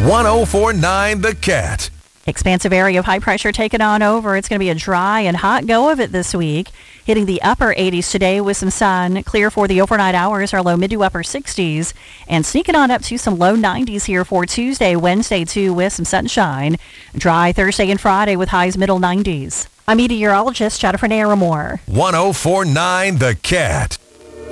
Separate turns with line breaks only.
1049 The Cat.
Expansive area of high pressure taking on over. It's going to be a dry and hot go of it this week. Hitting the upper 80s today with some sun. Clear for the overnight hours, our low mid to upper 60s. And sneaking on up to some low 90s here for Tuesday, Wednesday too, with some sunshine. Dry Thursday and Friday with highs middle 90s. I'm meteorologist Jennifer Naramore.
1049 The Cat.